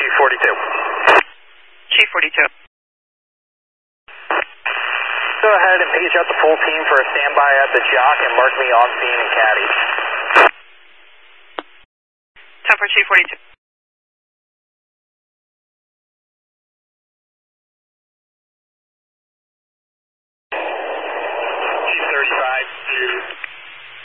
Chief 42. Chief 42. Go ahead and page out the full team for a standby at the jock and mark me on scene and caddy. 10 for Chief 42.